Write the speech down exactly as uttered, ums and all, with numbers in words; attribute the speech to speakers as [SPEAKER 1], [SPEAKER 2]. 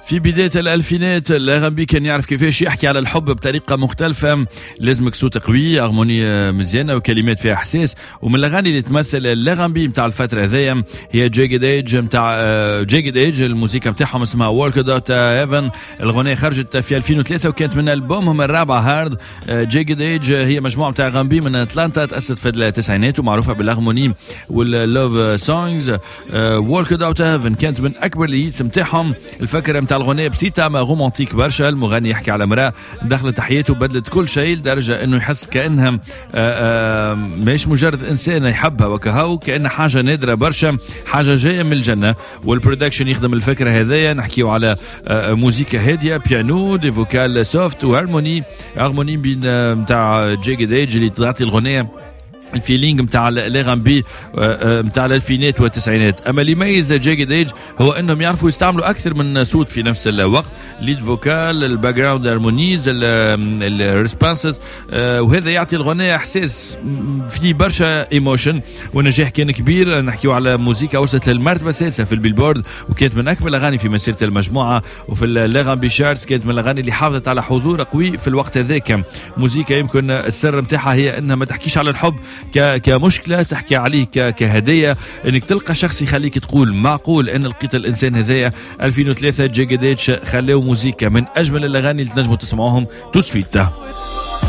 [SPEAKER 1] في بداية الألفينات الأغنبي كان يعرف كيفاش يحكي على الحب بطريقة مختلفة. لازمك صوت قوي، أغنية مزيانة وكلمات فيها إحساس. ومن الأغاني اللي تمثل الأغنبي متاع الفترة هذيا هي جيجد ايج متاع جيجد ايج. الموسيقى متاعهم اسمها Work It Out Heaven. الأغنية خرجت في ألفين وثلاثة وكانت من ألبومهم الرابع هارد. جيجد ايج هي مجموعة متاع أغنبي من أتلانتا، تأسست في التسعينات ومعروفة بالأغمونيم واللوف سونجز. Work It Out Heaven كانت من أكبر الهيتس متاعهم. الفكرة متاع الغنية بسيطة ما رومانتيك برشا. المغني يحكي على مرأة دخلت حياته بدلت كل شيء لدرجة انه يحس كأنها مش مجرد انسان يحبها وكهو، كأنها حاجة نادرة برشا، حاجة جاية من الجنة. والبرودكشن يخدم الفكرة هذيا. نحكيو على موسيقى هادية، بيانو، دي فوكال سوفت وهارموني، هارموني بين متاع جيجد ايج اللي تعطي الغنية الفيلينج متاع الاغنبي متاع الالفينات والتسعينات. اما اللي يميز جيجد ايج هو انهم يعرفوا يستعملوا اكثر من صوت في نفس الوقت، ليد فوكال، الباك جراوند هارمونيز، الريسبونسز، وهذا يعطي الغنية احساس فيه برشا ايموشن. والنجاح كان كبير. نحكيو على موسيقى وصلت للمرتبه السادسه في البيلبورد، وكانت من اكبر الاغاني في مسيره المجموعه. وفي الاغنبي شارتس كانت من الاغاني اللي حافظت على حضور قوي في الوقت هذاك. موسيقى يمكن السر متاعها هي انها ما تحكيش على الحب كمشكلة، تحكي عليه كهدية، انك تلقى شخص يخليك تقول معقول ان لقيت الانسان هذايا. ألفين وثلاثة جيجد ايج خلاو موسيقى من اجمل الاغاني اللي تنجموا تسمعوهم تو سويت.